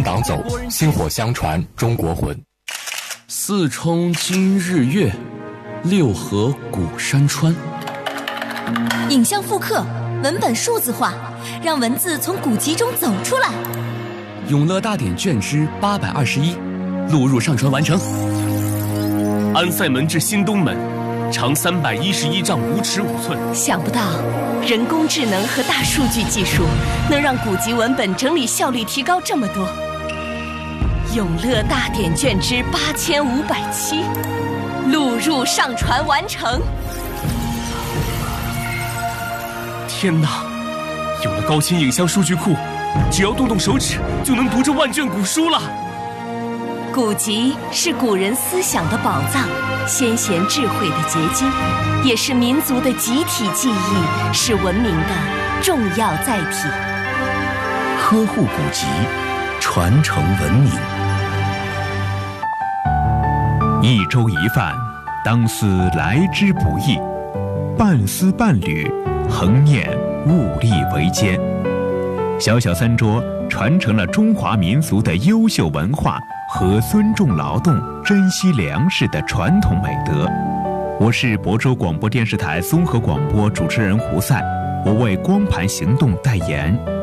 党走，薪火相传中国魂。 四冲今日月，六合古山川。 影像复刻，文本数字化，让文字从古籍中走出来。 永乐大典卷之821，录入上传完成。安塞门至新东门，长311丈5尺5寸。 想不到，人工智能和大数据技术能让古籍文本整理效率提高这么多。永乐大典卷之8507，录入上传完成。 天哪！有了高清影像数据库，只要动动手指就能读这万卷古书了。 古籍是古人思想的宝藏，先贤智慧的结晶，也是民族的集体记忆，是文明的重要载体。 呵护古籍，传承文明。 一粥一饭，当思来之不易；半丝半缕，恒念物力维艰。小小三桌传承了中华民族的优秀文化和尊重劳动、珍惜粮食的传统美德。我是亳州广播电视台综合广播主持人胡赛，我为光盘行动代言。